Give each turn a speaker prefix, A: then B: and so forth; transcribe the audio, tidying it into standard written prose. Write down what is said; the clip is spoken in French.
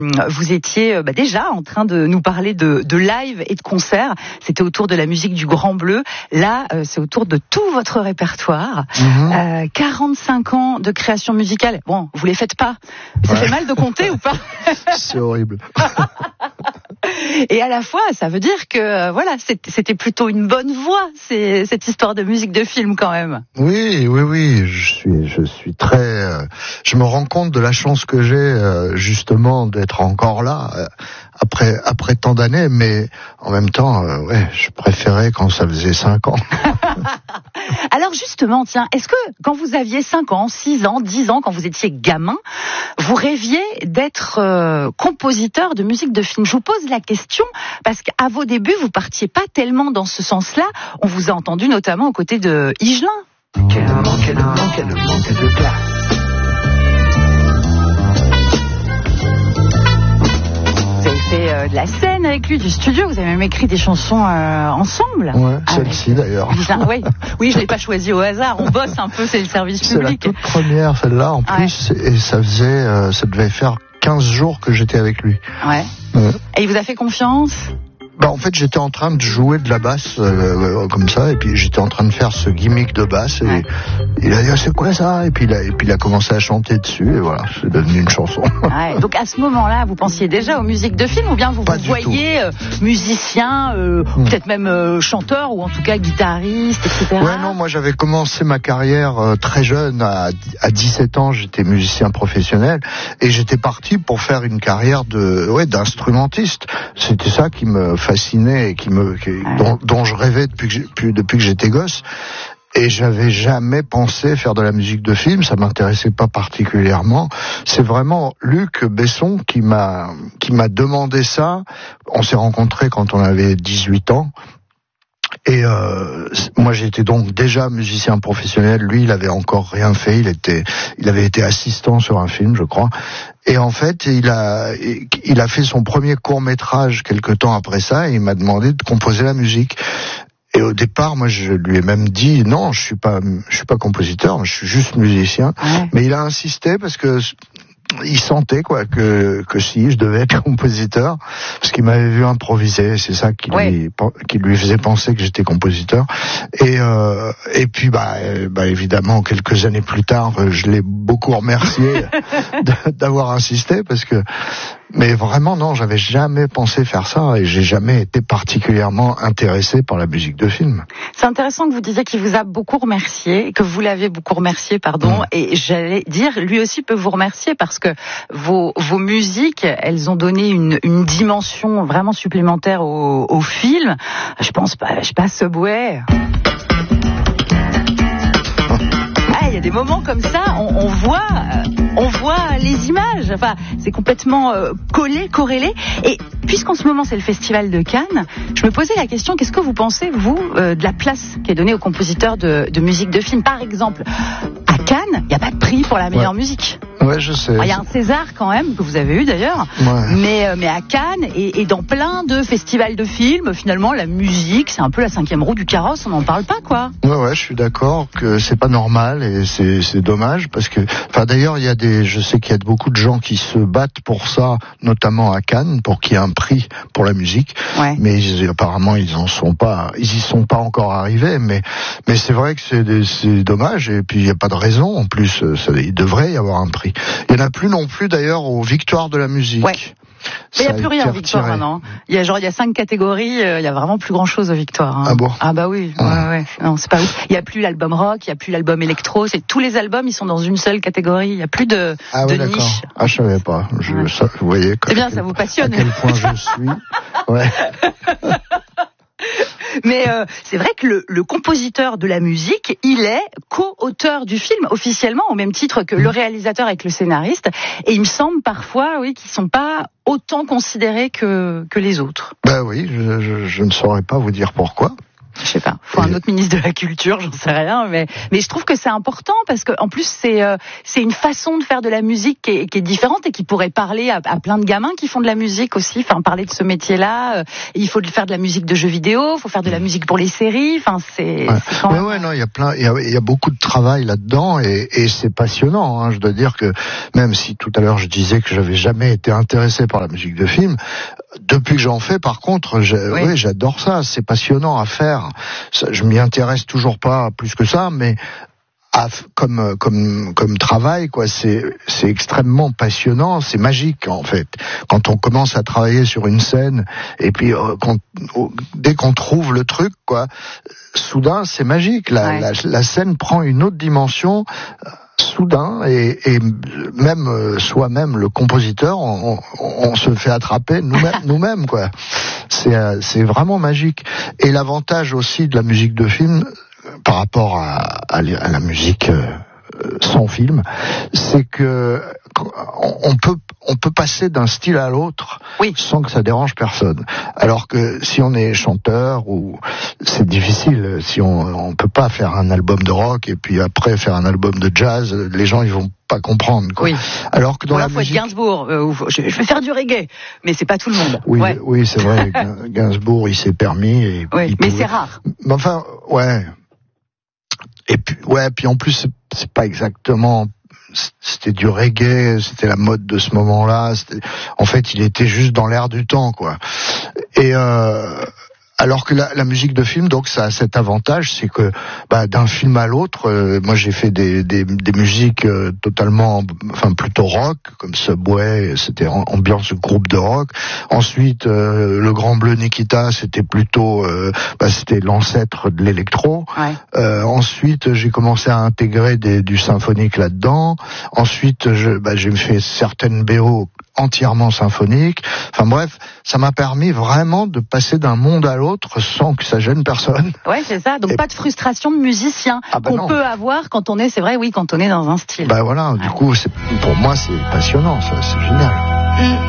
A: vous étiez déjà en train de nous parler de live et de concerts. C'était autour de la musique du Grand Bleu. Là, c'est autour de tout votre répertoire. 45 ans de création musicale. Bon, vous les faites pas. Ça fait mal de compter ou pas?
B: C'est horrible.
A: Et à la fois, ça veut dire que voilà, c'était plutôt une bonne voie, cette histoire de musique de film quand même.
B: Oui. Je suis très. Je me rends compte de la chance que j'ai justement d'être encore là après tant d'années, mais en même temps, je préférais quand ça faisait 5 ans.
A: Alors justement, tiens, est-ce que quand vous aviez 5 ans, 6 ans, 10 ans, quand vous étiez gamin, vous rêviez d'être compositeur de musique de film? Je vous pose la question parce qu'à vos débuts, vous partiez pas tellement dans ce sens-là. On vous a entendu notamment aux côtés de Higelin.
C: Quel manque de classe.
A: Vous avez fait de la scène avec lui, du studio, vous avez même écrit des chansons ensemble.
B: Ouais, celle-ci d'ailleurs.
A: Oui, je l'ai pas choisi au hasard, on bosse un peu, c'est le service public.
B: C'est la toute première, celle-là, en plus, et ça devait faire 15 jours que j'étais avec lui.
A: Ouais. Et il vous a fait confiance?
B: En fait, j'étais en train de jouer de la basse comme ça, et puis j'étais en train de faire ce gimmick de basse, et il a dit c'est quoi ça, et puis il a commencé à chanter dessus, et voilà, c'est devenu une chanson.
A: Donc à ce moment-là, vous pensiez déjà aux musiques de film, ou bien vous voyez musicien, peut-être même chanteur, ou en tout cas guitariste, etc.
B: Ouais, non, moi j'avais commencé ma carrière très jeune, à 17 ans, j'étais musicien professionnel, et j'étais parti pour faire une carrière d'instrumentiste. C'était ça qui me fasciné et dont je rêvais depuis que j'étais gosse, et j'avais jamais pensé faire de la musique de film, ça m'intéressait pas particulièrement. C'est vraiment Luc Besson qui m'a demandé ça. On s'est rencontrés quand on avait 18 ans. Et moi j'étais donc déjà musicien professionnel, lui il avait encore rien fait, il avait été assistant sur un film je crois, et en fait il a fait son premier court-métrage quelque temps après ça, et il m'a demandé de composer la musique. Et au départ, moi, je lui ai même dit non, je suis pas compositeur, je suis juste musicien. Mais il a insisté parce que il sentait que si je devais être compositeur, parce qu'il m'avait vu improviser, c'est ça qui lui faisait penser que j'étais compositeur. Et puis évidemment quelques années plus tard, je l'ai beaucoup remercié d'avoir insisté, parce que mais vraiment non, j'avais jamais pensé faire ça, et j'ai jamais été particulièrement intéressé par la musique de film.
A: C'est intéressant que vous disiez qu'il vous a beaucoup remercié, que vous l'avez beaucoup remercié, et j'allais dire, lui aussi peut vous remercier, parce que vos musiques, elles ont donné une dimension vraiment supplémentaire au film. Je pense pas, Subway. Il y a des moments comme ça, on voit les images. Enfin, c'est complètement corrélé. Et puisqu'en ce moment c'est le festival de Cannes, je me posais la question, qu'est-ce que vous pensez, vous, de la place qui est donnée aux compositeurs de musique de film? Par exemple, à Cannes, il n'y a pas de prix pour la meilleure musique.
B: Ouais, je sais.
A: Il y a un César quand même, que vous avez eu d'ailleurs. Mais à Cannes et dans plein de festivals de films, finalement, la musique, c'est un peu la 5e roue du carrosse, on n'en parle pas, quoi.
B: Ouais, je suis d'accord que c'est pas normal, et c'est dommage, parce que, d'ailleurs, je sais qu'il y a beaucoup de gens qui se battent pour ça, notamment à Cannes, pour qu'il y ait un prix pour la musique. Mais apparemment, ils y sont pas encore arrivés, mais c'est vrai que c'est dommage, et puis il n'y a pas de raison, en plus, il devrait y avoir un prix. Il n'y en a plus non plus d'ailleurs aux victoires de la musique.
A: Mais il n'y a plus rien aux victoires maintenant. Il y a 5 catégories, il y a vraiment plus grand chose aux victoires.
B: Ah bon?
A: Ah bah oui, ouais. Non, c'est pas ouf. Il n'y a plus l'album rock, il n'y a plus l'album électro, tous les albums, ils sont dans une seule catégorie, il n'y a plus de niche.
B: Ah, je savais pas. Vous voyez.
A: C'est bien, ça vous passionne.
B: À quel point je suis. Ouais.
A: Mais c'est vrai que le compositeur de la musique, il est co-auteur du film officiellement, au même titre que le réalisateur avec le scénariste. Et il me semble parfois, qu'ils sont pas autant considérés que les autres.
B: Oui, je ne saurais pas vous dire pourquoi.
A: Je sais pas. Faut un autre ministre de la culture, j'en sais rien, mais je trouve que c'est important parce que en plus c'est une façon de faire de la musique qui est différente et qui pourrait parler à plein de gamins qui font de la musique aussi. Enfin, parler de ce métier-là. Il faut faire de la musique de jeux vidéo, il faut faire de la musique pour les séries. Enfin, c'est quand même...
B: non, il y a beaucoup de travail là-dedans et c'est passionnant. Hein. Je dois dire que même si tout à l'heure je disais que j'avais jamais été intéressé par la musique de film, depuis que j'en fais, par contre, j'adore ça. C'est passionnant à faire. Je m'y intéresse toujours pas plus que ça, mais comme travail, quoi, c'est extrêmement passionnant, c'est magique en fait. Quand on commence à travailler sur une scène et puis dès qu'on trouve le truc, quoi, soudain c'est magique. La scène prend une autre dimension. Soudain et même soi-même le compositeur, on se fait attraper nous-mêmes quoi. C'est vraiment magique. Et l'avantage aussi de la musique de film par rapport à la musique sans film, c'est que on peut passer d'un style à l'autre sans que ça dérange personne. Alors que si on est chanteur, c'est difficile. Si on peut pas faire un album de rock et puis après faire un album de jazz, les gens ils vont pas comprendre. Quoi. Oui. Alors que dans la musique,
A: faut être Gainsbourg. Je vais faire du reggae, mais c'est pas tout le monde.
B: Oui, c'est vrai. Gainsbourg, il s'est permis.
A: Mais c'est rare.
B: Mais enfin, ouais. Et puis en plus c'est pas exactement, c'était du reggae, c'était la mode de ce moment-là, en fait il était juste dans l'air du temps quoi. Et alors que la musique de film, donc ça a cet avantage, c'est que d'un film à l'autre, moi j'ai fait des musiques totalement, enfin plutôt rock, comme Subway, c'était ambiance groupe de rock. Ensuite, le Grand Bleu Nikita, c'était plutôt, c'était l'ancêtre de l'électro. Ouais. Ensuite, j'ai commencé à intégrer du symphonique là-dedans. Ensuite, j'ai fait certaines BO entièrement symphoniques. Enfin bref, ça m'a permis vraiment de passer d'un monde à l'autre sans que ça gêne personne.
A: Ouais, c'est ça. Donc pas de frustration de musicien qu'on peut avoir quand on est, c'est vrai, quand on est dans un style.
B: Voilà, du coup, pour moi, c'est passionnant, ça, c'est génial.